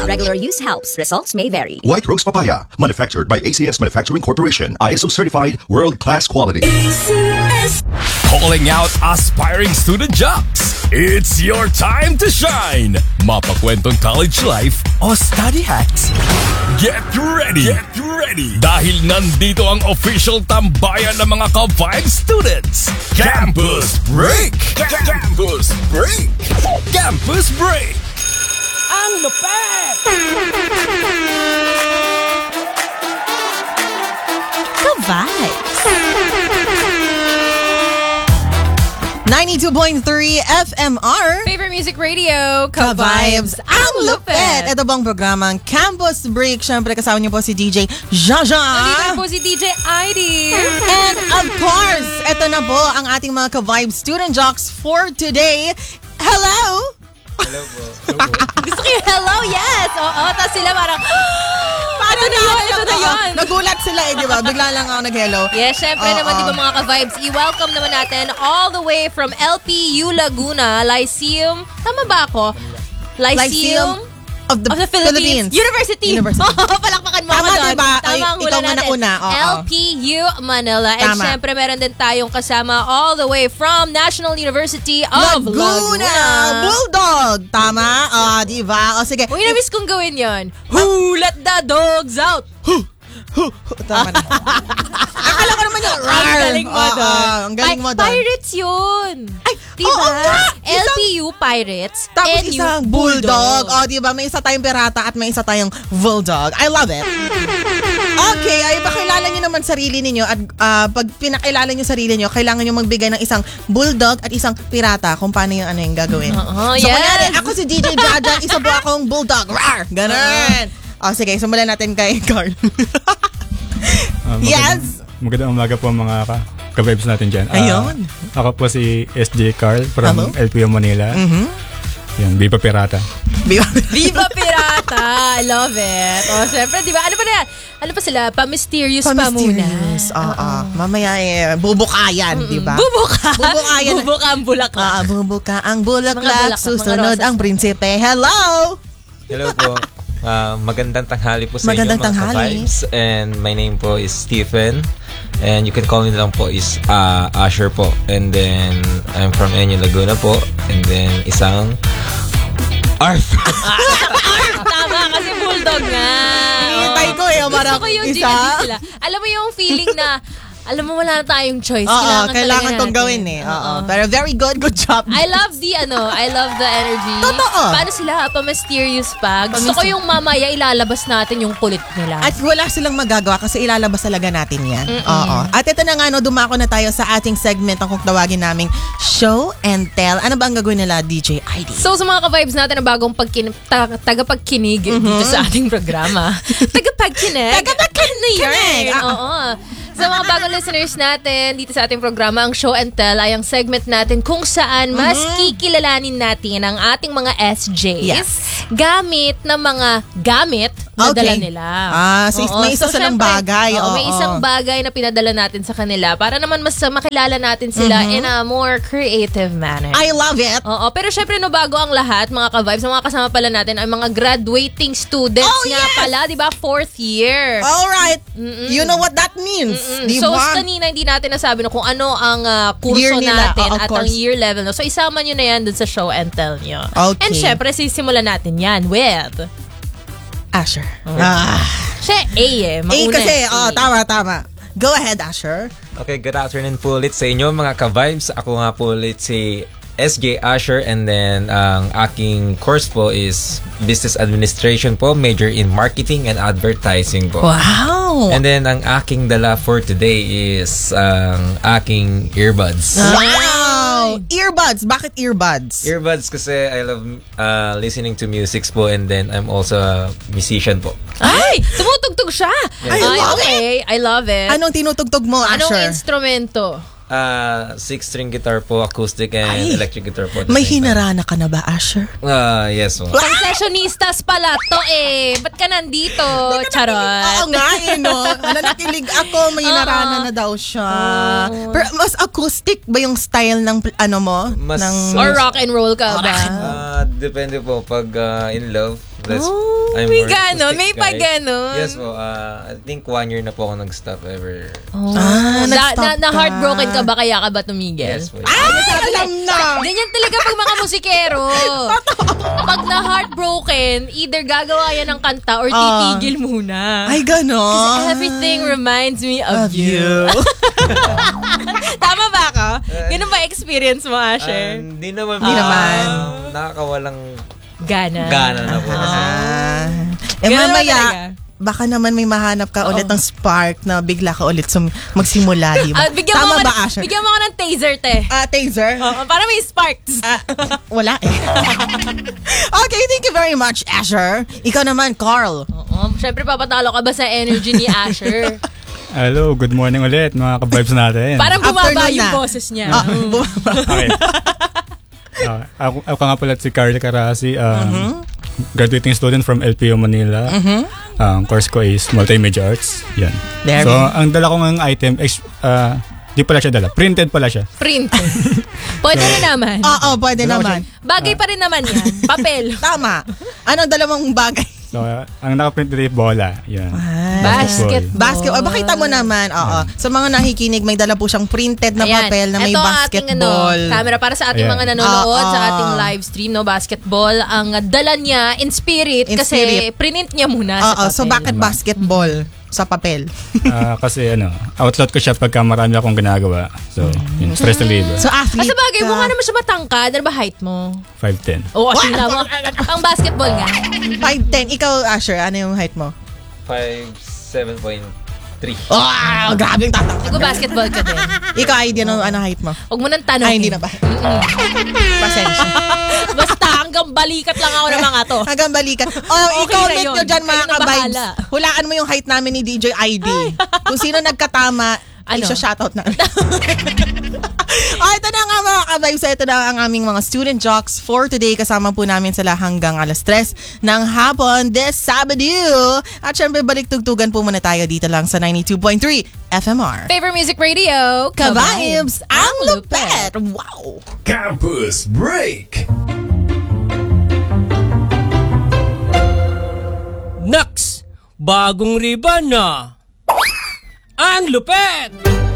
Regular use helps. Results may vary. White Rose Papaya, manufactured by ACS Manufacturing Corporation. ISO certified, world-class quality. Calling out aspiring student jocks. It's your time to shine. Mapakwentong college life o study hacks. Get ready! Get ready! Dahil nandito ang official tambayan ng mga ka-Vibe students. Campus Break! Campus Break! Campus Break! Ang lupet! Ka-Vibes 92.3 FMR Favorite Music Radio, Ka-Vibes ang lupet. Ito bang programang Campus Break? Siyempre kasama niyo po si DJ Jaja. Nandito po si DJ ID. And of course, ito na po ang ating mga Ka-Vibes student jocks for today. Hello! Hello po. Gusto ko yung hello, yes! Oo, tapos sila parang, Paano ito na yun, ito na yun. Nagulat sila di ba? Bigla lang ako nag-hello. Yes, syempre naman, di ba mga ka-vibes, i-welcome naman natin all the way from LPU Laguna, Lyceum. Tama ba ako? Lyceum of the Philippines. University. Palakpakan mo Tama, ako doon. diba? Tama ang hula Ikaw nga natin. nauna. Oo. LPU Manila. And Tama. syempre, meron din tayong kasama all the way from National University of Laguna. Bulldog. Tama? Di ba? O sige. Uy, na-miss kong gawin yon. Who let the dogs out? Tama na. Akala ko naman yun. Ang galing mo doon. Ang galing mo doon. Pirates yun. Ay, diba? oo nga. LPU Pirates. Tapos NU isang bulldog. Di ba? May isa tayong pirata at may isa tayong bulldog. I love it. Okay, ay pakilala niyo naman sarili ninyo at pag pinakilala niyo sarili niyo, kailangan niyo magbigay ng isang bulldog at isang pirata kung paano yung yung gagawin. So, yes. kunyari, ako si DJ Jaja, isa po akong bulldog. Rawr! Ganun. Sige, simulan natin kay Carl. Yes. Magandang umaga po mga ka-vibes natin dyan. Ayun. Ako po si SJ Carl from Hello. LPU Manila. Yan, Viva Pirata. Viva Pirata! I love it. Siyempre, di ba? Ano pa na yan? Ano pa sila? Pa-mysterious pa muna. Mysterious. Mamaya bubukayan, di ba? Bubukayan. Bubuka ang bulaklak. Bubuka ang Mga bulaklak, bulaklak, susunod mga rosas. ang prinsipe. Hello! Hello po. Magandang tanghali po sa Magandang inyo mga tanghali. ka-vibes. And my name po is Stephen. And you can call me lang po is Asher po. And then I'm from NU Laguna po. And then isang Arf. Tama, kasi bulldog nga. Hintay ko Gusto ko yung isa. GND sila. Alam mo yung feeling na, alam mo wala na tayong choice. Kailangan tong gawin eh. Pero very good job. I love the energy. Totoo. Paano sila pa-mysterious pa? Gusto ko yung mamaya ilalabas natin yung kulit nila. At wala silang magagawa kasi ilalabas talaga natin yan. At ito na nga, dumako na tayo sa ating segment ang kung tawagin naming Show and Tell. Ano ba ang gagawin nila, DJ ID? So sa mga ka-vibes natin na bagong tagapagkinig dito sa ating programa. Tagapagkinig. Tagapagkinig. Oo. Sa mga bagong listeners natin dito sa ating programa, ang Show and Tell ay ang segment natin kung saan mas kikilalanin natin ang ating mga SJs Yes. gamit ng mga gamit na dala nila. So Oo. may isa silang syempre, bagay. may isang bagay na pinadala natin sa kanila para naman mas makilala natin sila in a more creative manner. I love it. Oo, pero syempre bago ang lahat, mga ka-vibes, ang mga kasama pala natin ay mga graduating students nga pala, di ba? 4th year. Alright. You know what that means. Di So, ba? kanina hindi natin nasabi na kung ano ang kurso Year nila. natin Of at ang course. year level. No? So, isama nyo na yan dun sa Show and Tell nyo. Okay. And syempre, sisimulan natin yan with... Asher. Siya A Mauna kasi, A. tama. Go ahead, Asher. Okay, good afternoon po ulit sa inyo mga ka-vibes. Ako nga po ulit si SJ Asher, and then ang aking course po is Business Administration po, major in Marketing and Advertising po. Wow. And then ang aking dala for today is ang aking earbuds. Wow. Earbuds. Bakit earbuds? Earbuds kasi I love listening to music po, and then I'm also a musician po. Ay! Tumutugtog siya! I love okay. I love it. Anong tinutugtog mo, Anong Asher? instrumento? 6-string guitar po, acoustic and electric guitar po. at the May same time. hinarana ka na ba, Asher? Yes po. Concessionistas pala to Ba't ka nandito? Charot. Oo nga no? Nakikilig ako, may hinarana na daw siya. Pero mas acoustic ba yung style ng Mas- ng Or rock and roll ka ba? Depende po pag in love, That's, may more ganon, acoustic may pa guy. ganon. Yes po, I think 1 year na po ako nag-stop ever. nag-stop na ka. heartbroken ka ba kaya ka ba tumigil? Yes po. Alam na! Ganyan talaga pag mga musikero. Pag na-heartbroken, either gagawa yan ng kanta or titigil muna. Ay, ganon. Everything reminds me of you. Tama ba ako? Ganun ba experience mo, Asher? Hindi naman. Hindi naman. Nakakawalang Gana. gana na po. Ganun ba Mamaya, talaga? baka naman may mahanap ka ulit ng spark na bigla ka ulit magsimula, di ba? Bigyan mo Tama ako ba, ng- Asher? Bigyan mo ako ng taser, te. Taser? Para may sparks. Wala eh. Okay, thank you very much, Asher. Ikaw naman, Carl. Siyempre, papatalo ka ba sa energy ni Asher? Hello, good morning ulit mga ka-vibes natin. Parang bumaba Afternoon yung na. boses niya. Bumaba. Okay. Ako nga pala si Carl Carasi, graduating student from LPO Manila. Course ko is Multimedia Arts. Yan. There So, we- ang dala ko ng item, di pala siya dala. Printed pala siya. Printed. Pwede rin naman. Oo, pwede naman. Bagay pa rin naman yan. Papel. Tama. Anong dalawang bagay? So, ang naka-print dito bola. Yan. Basketball. Basketball. Bakita mo naman, oo. Sa mga nakikinig, may dala po siyang printed na Ayan. papel na may Ito ang basketball. ating camera para sa ating Ayan. mga nanonood Oo. sa ating live stream, no, basketball. Ang dala niya in spirit In kasi spirit. print niya muna Oo, sa papel. so bakit basketball sa papel? Kasi outlet ko siya pagka marami akong ginagawa. So, yun, stress reliever. So athlete Sa bagay, ka. mukha naman siya matangkad. Ano ba height mo? 5'10". Oo, tingnan mo. Ang basketball nga. 5'10". Ikaw, Asher, ano yung height mo? 5'7.3. Wow, grabing tatak. Nag-basketball ka din. Ikaw, idea ng ano height mo? Huwag mo nang tanong. Ay, hindi na ba? Pasensya. Basta hanggang balikat lang ako ng mga to. Hanggang balikan. Okay I-comment na yun. nyo dyan mga Kayo na ka-vibes. bahala. Hulaan mo yung height namin ni DJ ID. Kung sino nagkatama, Ano? shoutout na. Ito na nga mga ka-vibes. Ito na ang aming mga student jocks for today. Kasama po namin sila hanggang alas 3 ng hapon this Sabado. At syempre, balik tugtugan po muna tayo dito lang sa 92.3 FMR. Favorite Music Radio, Ka-vibes, ang lupet! Wow! Campus Break! Naks! Bagong ribbon na! Ang lupet!